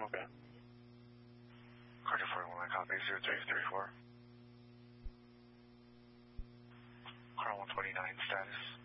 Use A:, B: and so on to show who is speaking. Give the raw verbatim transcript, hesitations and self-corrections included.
A: Okay.
B: Carter forty-one, copy zero three three four. Car one twenty-nine status.